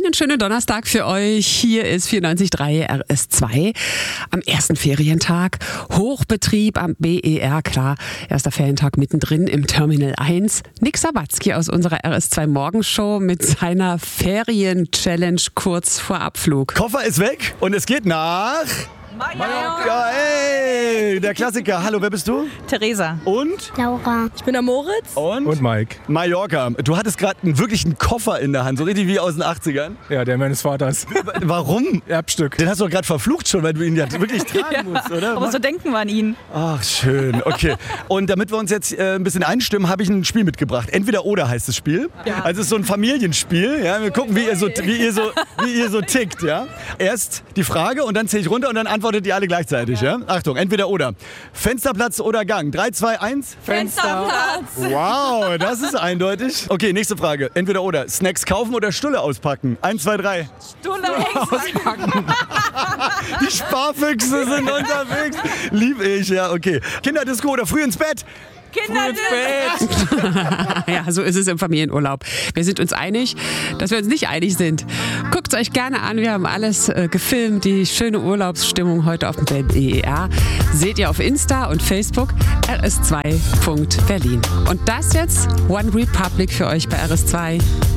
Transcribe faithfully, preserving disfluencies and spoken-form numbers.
Einen schönen Donnerstag für euch. Hier ist vierundneunzig Komma drei R S zwei am ersten Ferientag. Hochbetrieb am B E R, klar. Erster Ferientag mittendrin im Terminal eins. Nick Sawatzki aus unserer R S zwei Morgenshow mit seiner Ferien-Challenge kurz vor Abflug. Koffer ist weg und es geht nach... Mallorca, ey, der Klassiker. Hallo, wer bist du? Theresa. Und? Laura. Ich bin der Moritz. Und? Und Mike. Mallorca. Du hattest gerade einen wirklichen Koffer in der Hand, so richtig wie aus den achtzigern. Ja, der meines Vaters. Warum? Erbstück. Den hast du doch gerade verflucht schon, weil du ihn ja wirklich tragen musst, oder? Aber so denken wir an ihn. Ach, schön. Okay. Und damit wir uns jetzt äh, ein bisschen einstimmen, habe ich ein Spiel mitgebracht. Entweder oder heißt das Spiel. Ja. Also es ist so ein Familienspiel. Ja? Wir gucken, wie ihr, so, wie, ihr so, wie ihr so tickt. Ja? Erst die Frage und dann zähle ich runter und dann antwortet ihr alle gleichzeitig. Ja? Achtung, entweder oder. Fensterplatz oder Gang. drei, zwei, eins. Fensterplatz. Wow, das ist eindeutig. Okay, nächste Frage. Entweder oder. Snacks kaufen oder Stulle auspacken. eins, zwei, drei. Stulle auspacken. Die Sparfüchse sind unterwegs. Lieb ich, ja, okay. Kinderdisco oder früh ins Bett. Kinderdisco. Ja, so ist es im Familienurlaub. Wir sind uns einig, dass wir uns nicht einig sind. Guckt es euch gerne an. Wir haben alles äh, gefilmt. Die schöne Urlaubsstimmung heute auf dem B E R seht ihr auf Insta und Facebook R S zwei Punkt Berlin. Und das jetzt One Republic für euch bei R S zwei.